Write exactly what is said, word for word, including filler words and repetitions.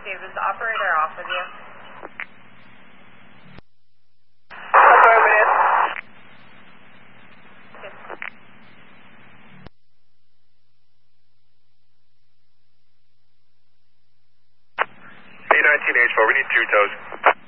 Steve, is the operator off with you? Affirmative. A nineteen H four, we need two toes.